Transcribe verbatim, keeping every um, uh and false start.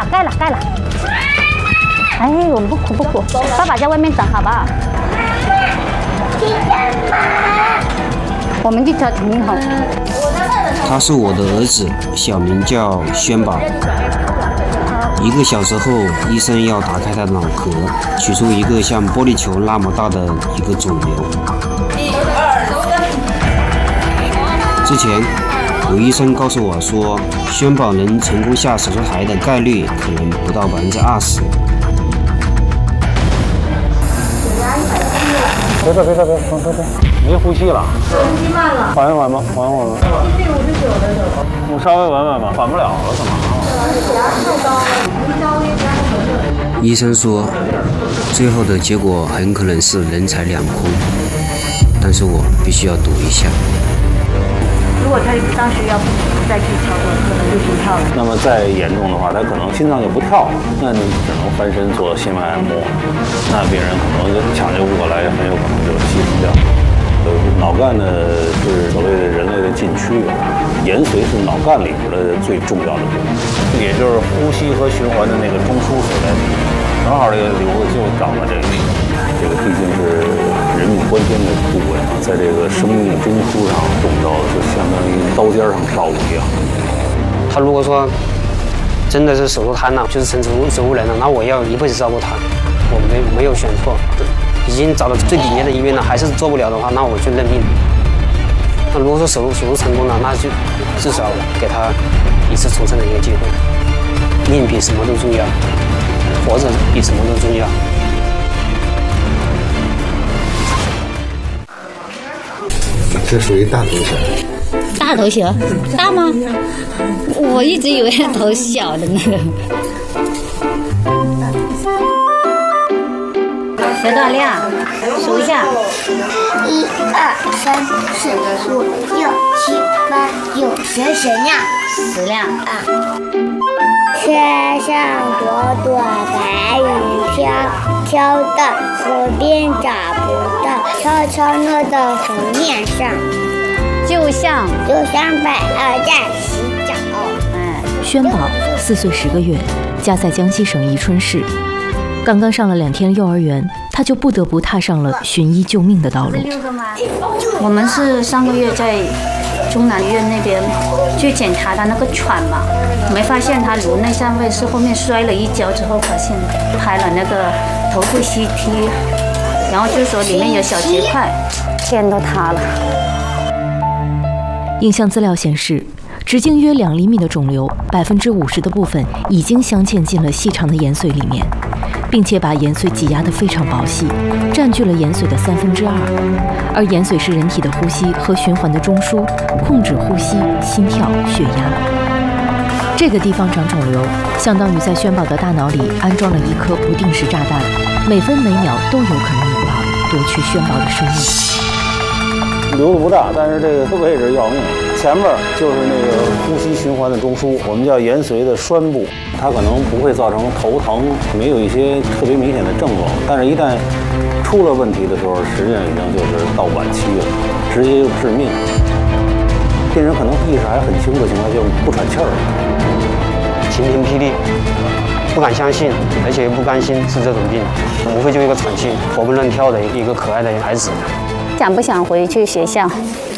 了，该了，该了。哎，我们不哭不哭，爸爸在外面等，好不好？我们去找陈明红。 他是我的儿子，小名叫轩宝。一个小时后，医生要打开他的脑壳，取出一个像玻璃球那么大的一个肿瘤。之前有医生告诉我说，轩宝能成功下手术台的概率可能不到百分之二十。 别别别别别别别，没呼吸了，呼吸慢了，缓一缓吧，缓一缓吧。七十五十九的时候，我稍微稳稳吧，缓不了了，怎么？ 医生说，最后的结果很可能是人财两空，但是我必须要赌一下。 如果他当时要再去操作，可能就不跳了。 那么再严重的话，他可能心脏就不跳了，那你只能翻身做心外按摩，那病人可能就抢救不过来，很有可能就牺牲掉。呃，脑干呢是所谓的人类的禁区，延髓是脑干里边的最重要的部分，也就是呼吸和循环的那个中枢所在地。正好这个瘤子就长在这个地方，这个毕竟是人命关天的部位，在这个生命中枢上中招，就相当于刀尖上跳舞一样。 他如果说真的是手术瘫了，就是成植物植物人了，那我要一辈子照顾他，我没没有选错。已经找到最顶尖的医院了，还是做不了的话，那我就认命。那如果说手术手术成功了，那就至少给他一次重生的一个机会。命比什么都重要，活着比什么都重要。 这属于大头小。 大头小，大吗？我一直以为头小的那个。学多少量？数一下。 一二三四五六七八九十十辆。 十辆啊。天上朵朵白云飘，飘到河边找不到，悄悄落到河面上， 就像就像百儿在洗澡。 哎， 轩宝四岁十个月，家在江西省宜春市。刚刚上了两天幼儿园，他就不得不踏上了寻医救命的道路。 我们是上个月在中南医院那边去检查他那个喘嘛，没发现他颅内上位，是后面摔了一跤之后发现的，拍了那个头部 C T， 然后就说里面有小结块，天都塌了。 影像资料显示，直径约两厘米的肿瘤，百分之五十的部分已经镶嵌进了细长的延髓里面，并且把延髓挤压得非常薄细，占据了延髓的三分之二。而延髓是人体的呼吸和循环的中枢，控制呼吸、心跳、血压。这个地方长肿瘤，相当于在轩宝的大脑里安装了一颗不定时炸弹，每分每秒都有可能引爆，夺去轩宝的生命。 瘤子不大，但是这个位置要命。前面就是那个呼吸循环的中枢，我们叫延髓的栓部，它可能不会造成头疼，没有一些特别明显的症状，但是一旦出了问题的时候，实际上已经就是到晚期了，直接就致命。病人可能意识还很清楚的情况下就不喘气儿了， 晴天霹雳，不敢相信，而且又不甘心是这种病，无非就一个喘气、活蹦乱跳的一个可爱的孩子。 想不想回去学校？